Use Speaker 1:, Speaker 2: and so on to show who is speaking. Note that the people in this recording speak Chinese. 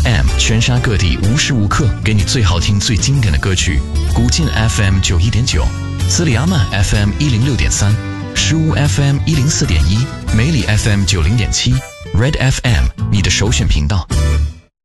Speaker 1: FM 全沙各地无时无刻给你最好听最经典的歌曲。古晋 FM 91.9，斯里阿曼 FM 106.3，石屋 FM 104.1，梅里 FM 90.7，Red FM 你的首选频道。